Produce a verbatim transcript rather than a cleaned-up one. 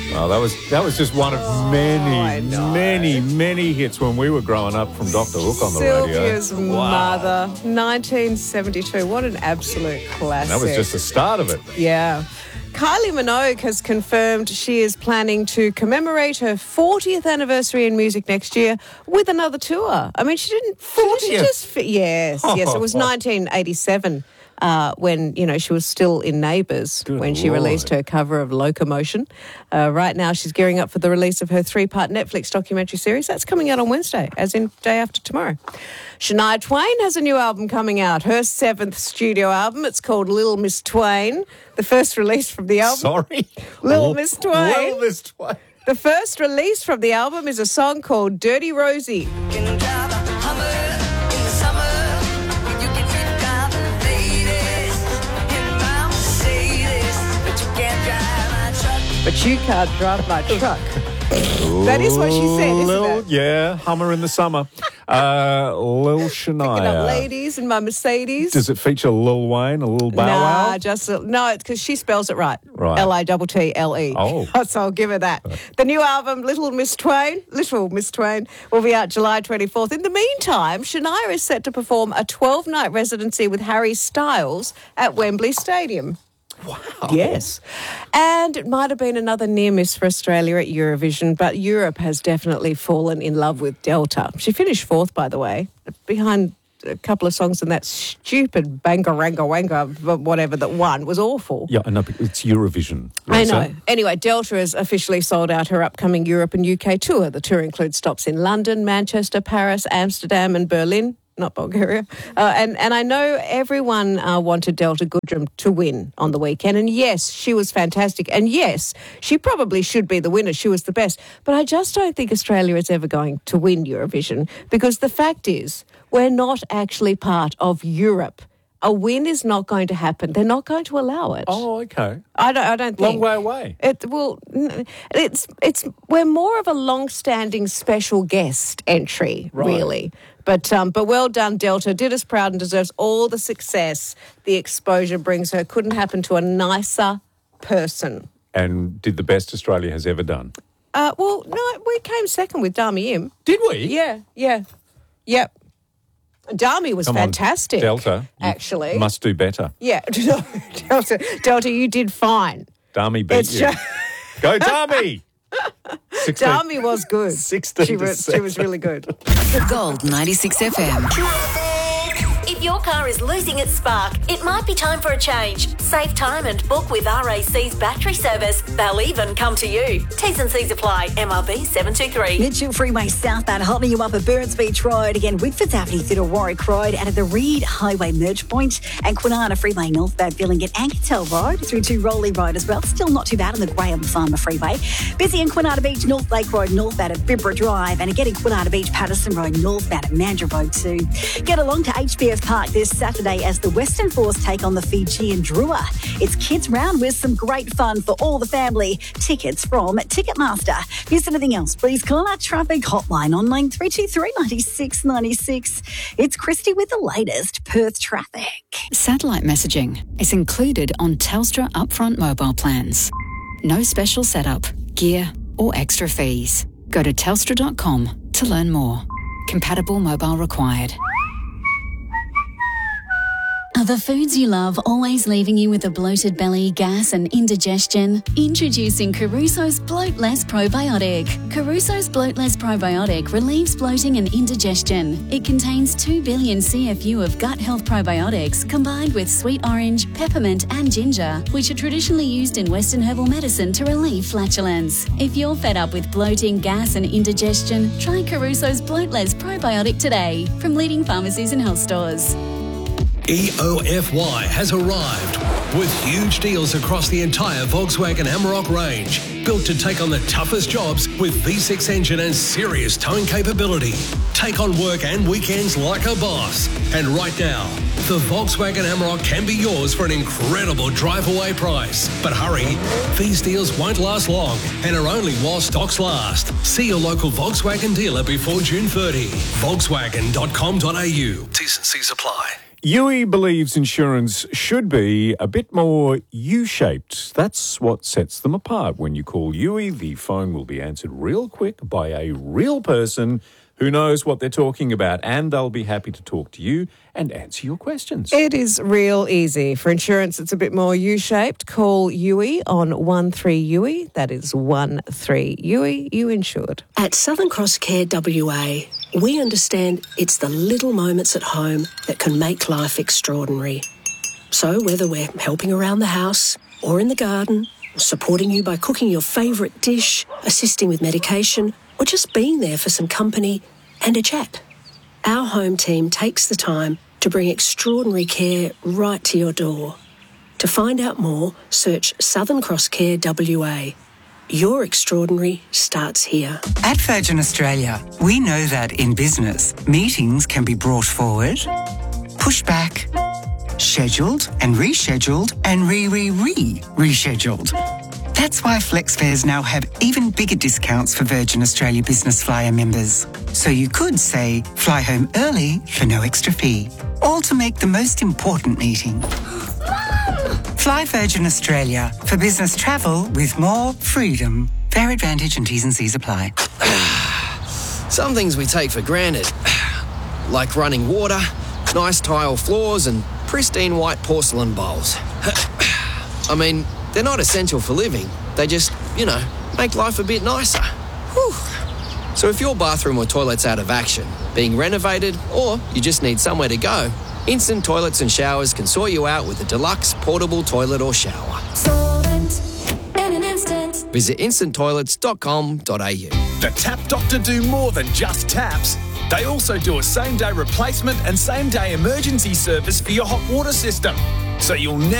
Oh, that was that was just one of I many, know. many, many hits when we were growing up from Doctor Hook on the Sylvia's radio. Wow. mother, nineteen seventy-two. What an absolute classic. That was just the start of it. Yeah. Kylie Minogue has confirmed she is planning to commemorate her fortieth anniversary in music next year with another tour. I mean, she didn't... fortieth? She just, fi- yes, yes. It was nineteen eighty-seven uh, when, you know, she was still in Neighbours Good when she Lord. released her cover of Locomotion. Uh, right now, she's gearing up for the release of her three-part Netflix documentary series. That's coming out on Wednesday, as in day after tomorrow. Shania Twain has a new album coming out, her seventh studio album. It's called Little Miss Twain. The first release from the album. Sorry? Little Miss Twain. Little Miss Twain. The first release from the album is a song called Dirty Rosie. Can drive a Hummer in the summer. You can drive the ladies in my Mercedes, but you can't drive my truck. But you can't drive my truck. That is what she said, isn't Lil, it? Yeah, Hummer in the summer. Uh, Lil Picking up Shania. ladies in my Mercedes. Does it feature Lil Wayne, a little Bow Nah, Wow? just a, no, it's because she spells it right. Right. L I T T L E. Oh. So I'll give her that. The new album, Little Miss Twain, Little Miss Twain, will be out July twenty-fourth. In the meantime, Shania is set to perform a twelve-night residency with Harry Styles at Wembley Stadium. Wow. Yes. And it might have been another near miss for Australia at Eurovision, but Europe has definitely fallen in love with Delta. She finished fourth, by the way, behind a couple of songs, and that stupid Bangaranga Wanga, whatever that won, was awful. Yeah, I know, but it's Eurovision. I Lisa. know. Anyway, Delta has officially sold out her upcoming Europe and U K tour. The tour includes stops in London, Manchester, Paris, Amsterdam and Berlin. Not Bulgaria. Uh, and, and I know everyone uh, wanted Delta Goodrem to win on the weekend. And yes, she was fantastic. And yes, she probably should be the winner. She was the best. But I just don't think Australia is ever going to win Eurovision, because the fact is we're not actually part of Europe. A win is not going to happen. They're not going to allow it. Oh, okay. I don't, I don't think. Long way away. It well, n- it's it's we're more of a long-standing special guest entry, Right. really. But um, but well done, Delta. Did us proud and deserves all the success the exposure brings her. Couldn't happen to a nicer person. And did the best Australia has ever done. Uh, well, no, we came second with Dami Im. Did we? Yeah, yeah, yep. Dami was Come on, fantastic. Delta, you actually, must do better. yeah. Delta, Delta, you did fine. Dami beat It's you. just. Go Dami! sixteen Dami was good. sixteen she to was, she was really good. Gold ninety-six F M. If your car is losing its spark, it might be time for a change. Save time and book with R A C's battery service. They'll even come to you. T's and C's apply. M R B seven two three. Mitchell Freeway southbound holding you up at Burns Beach Road. Again, Whitfords Avenue through to Warwick Road out of the Reed Highway Merge Point, and Kwinana Freeway northbound filling at Ankertel Road through to Rowley Road as well. Still not too bad on the Graham Farmer Freeway. Busy in Kwinana Beach, North Lake Road northbound at Bibra Drive, and again in Kwinana Beach, Patterson Road northbound at Mandurah Road too. Get along to H B F Park this Saturday as the Western Force take on the Fijian Drua. It's kids round with some great fun for all the family. Tickets from Ticketmaster. If there's anything else, please call our traffic hotline on nine three two three, nine six nine six. It's Christy with the latest Perth traffic. Satellite messaging is included on Telstra upfront mobile plans. No special setup, gear or extra fees. Go to telstra dot com to learn more. Compatible mobile required. Are the foods you love always leaving you with a bloated belly, gas and indigestion? Introducing Caruso's Bloat Less Probiotic. Caruso's Bloat Less Probiotic relieves bloating and indigestion. It contains two billion C F U of gut health probiotics combined with sweet orange, peppermint and ginger, which are traditionally used in Western herbal medicine to relieve flatulence. If you're fed up with bloating, gas and indigestion, try Caruso's Bloat Less Probiotic today from leading pharmacies and health stores. E O F Y has arrived with huge deals across the entire Volkswagen Amarok range. Built to take on the toughest jobs with V six engine and serious towing capability. Take on work and weekends like a boss. And right now, the Volkswagen Amarok can be yours for an incredible drive-away price. But hurry, these deals won't last long and are only while stocks last. See your local Volkswagen dealer before June thirtieth. Volkswagen dot com dot a u. T's and C's apply. U I believes insurance should be a bit more U-shaped. That's what sets them apart. When you call U I, the phone will be answered real quick by a real person who knows what they're talking about, and they'll be happy to talk to you and answer your questions. It is real easy. For insurance, it's a bit more U-shaped. Call U I on one three U I. That is one three U I. You insured. At Southern Cross Care W A, we understand it's the little moments at home that can make life extraordinary. So whether we're helping around the house or in the garden, or supporting you by cooking your favourite dish, assisting with medication, or just being there for some company and a chat, our home team takes the time to bring extraordinary care right to your door. To find out more, search Southern Cross Care W A. Your extraordinary starts here. At Virgin Australia, we know that in business, meetings can be brought forward, pushed back, scheduled and rescheduled and re-re-re-rescheduled. That's why FlexFares now have even bigger discounts for Virgin Australia Business Flyer members. So you could say, fly home early for no extra fee, all to make the most important meeting. Fly Virgin Australia for business travel with more freedom. Fair advantage and T's and C's apply. Some things we take for granted, like running water, nice tile floors and pristine white porcelain bowls. I mean, they're not essential for living. They just, you know, make life a bit nicer. Whew. So if your bathroom or toilet's out of action, being renovated, or you just need somewhere to go, Instant Toilets and Showers can sort you out with a deluxe portable toilet or shower. Solvent in an instant. Visit instant toilets dot com dot a u. The Tap Doctor do more than just taps. They also do a same-day replacement and same-day emergency service for your hot water system. So you'll never